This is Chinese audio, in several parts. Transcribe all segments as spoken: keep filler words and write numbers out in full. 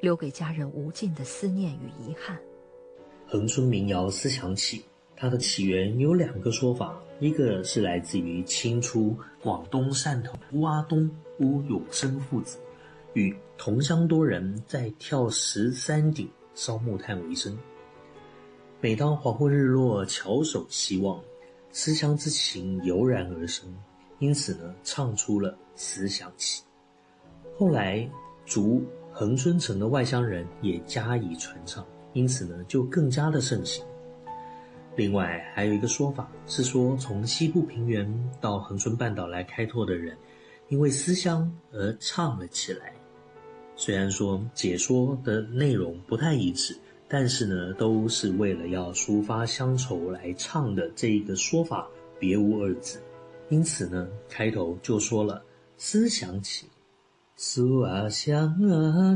留给家人无尽的思念与遗憾。 恒春民谣《思想起》，它的起源有两个说法，一个是来自于清初广东汕头乌阿东乌有生父子与同乡多人在跳石山顶烧木炭为生。每当黄昏日落，翘首希望，思乡之情油然而生，因此呢，唱出了《思想起》。后来逐恒春城的外乡人也加以传唱，因此呢，就更加的盛行。另外还有一个说法是说，从西部平原到恒春半岛来开拓的人，因为思乡而唱了起来。虽然说解说的内容不太一致，但是呢，都是为了要抒发乡愁来唱的，这一个说法别无二致。因此呢，开头就说了思想起，思啊想啊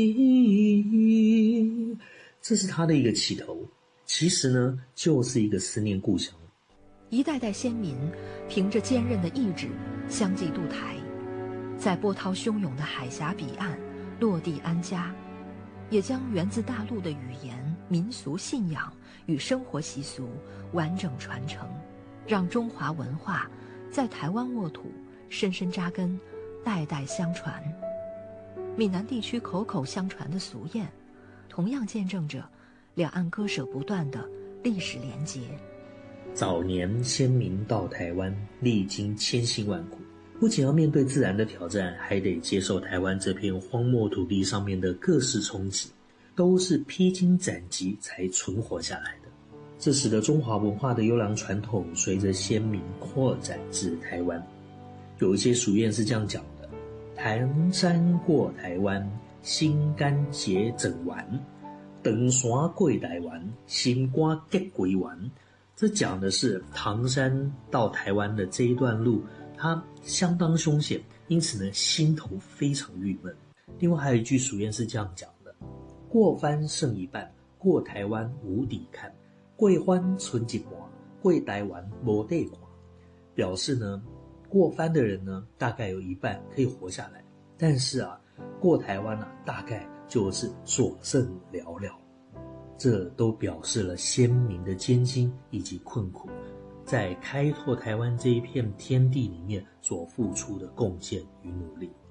起，这是他的一个起头，其实呢，就是一个思念故乡。 一代代先民凭着坚韧的意志相继渡台，在波涛汹涌的海峡彼岸落地安家，也将源自大陆的语言、民俗信仰与生活习俗完整传承，让中华文化在台湾沃土深深扎根，代代相传。闽南地区口口相传的俗谚，同样见证着两岸割舍不断的历史连结。 早年先民到台湾，历经千辛万苦，不仅要面对自然的挑战，还得接受台湾这片荒漠土地上面的各式冲击，都是披荆斩棘才存活下来的。这使得中华文化的优良传统随着先民扩展至台湾。有一些俗谚是这样讲的：唐山过台湾，心肝结整丸；长山过台湾，心肝结归丸。这讲的是唐山到台湾的这一段路，它相当凶险，因此呢，心头非常郁闷。另外还有一句俗谚是这样讲的：过番剩一半，过台湾无底看；过番存一半，过台湾没地看。表示呢，过番的人呢，大概有一半可以活下来，但是啊，过台湾啊，大概就是所剩寥寥。这都表示了先民的艰辛以及困苦，在开拓台湾这一片天地里面所付出的贡献与努力。